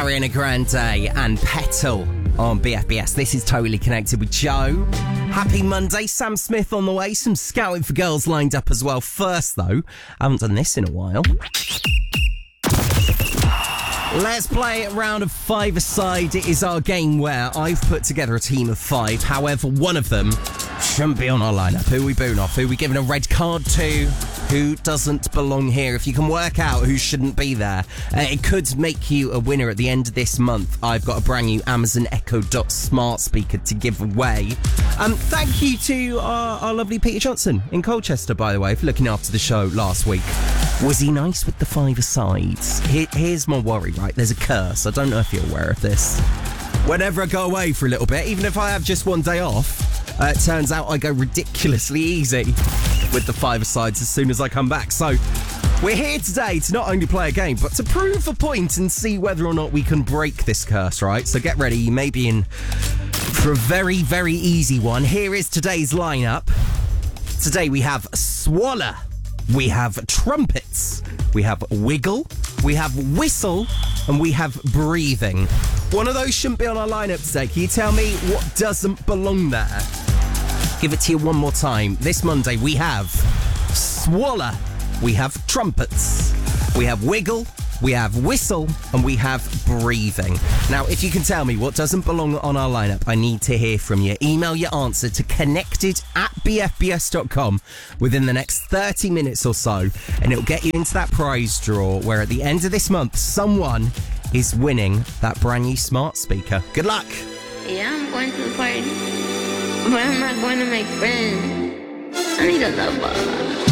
Ariana Grande and Petal on BFBS. This is Totally Connected with Joe. Happy Monday. Sam Smith on the way. Some scouting for girls lined up as well. First, though, I haven't done this in a while. Let's play a round of five-a-side. It is our game where I've put together a team of five. However, one of them shouldn't be on our lineup. Who are we booing off? Who are we giving a red card to? Who doesn't belong here? If you can work out who shouldn't be there, it could make you a winner at the end of this month. I've got a brand new Amazon Echo Dot smart speaker to give away. Thank you to our lovely Peter Johnson in Colchester, by the way, for looking after the show last week. Was he nice with the five-a-sides? Here's my worry, right? There's a curse. I don't know if you're aware of this. Whenever I go away for a little bit, even if I have just one day off, it turns out I go ridiculously easy with the five-a-sides as soon as I come back. So we're here today to not only play a game, but to prove a point and see whether or not we can break this curse, right? So get ready. You may be in for a very, very easy one. Here is today's lineup. Today we have Swallow. We have Trumpets. We have Wiggle. We have Whistle. And we have Breathing. One of those shouldn't be on our lineup today. Can you tell me what doesn't belong there? Give it to you one more time. This Monday we have Swallow. We have Trumpets. We have Wiggle. We have Whistle. And we have Breathing. Now, if you can tell me what doesn't belong on our lineup, I need to hear from you. Email your answer to connected@bfbs.com within the next 30 minutes or so, and it'll get you into that prize draw where at the end of this month, someone is winning that brand new smart speaker. Good luck. Yeah, I'm going to the party, but I'm not going to make friends. I need a lover.